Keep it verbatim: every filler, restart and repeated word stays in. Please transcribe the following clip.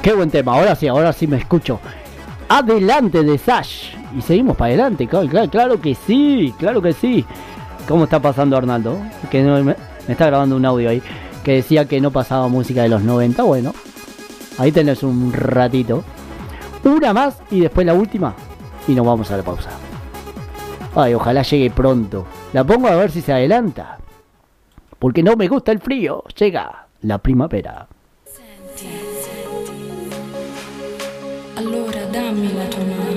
Qué buen tema, ahora sí, ahora sí me escucho. Adelante de Sash. Y seguimos para adelante, claro, claro, claro que sí, claro que sí. ¿Cómo está pasando Arnaldo? Que no, me, me está grabando un audio ahí que decía que no pasaba música de los noventa. Bueno, ahí tenés un ratito. Una más y después la última. Y nos vamos a la pausa. Ay, ojalá llegue pronto. La pongo a ver si se adelanta. Porque no me gusta el frío. Llega la primavera. Senti, senti. Allora dammi la tua mano.